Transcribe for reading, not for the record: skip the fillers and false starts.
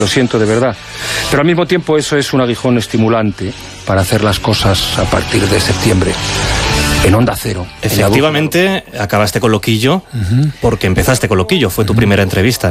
Lo siento de verdad. Pero al mismo tiempo eso es un aguijón estimulante para hacer las cosas a partir de septiembre. En Onda Cero. Efectivamente, acabaste con Loquillo, porque empezaste con Loquillo, fue tu primera entrevista.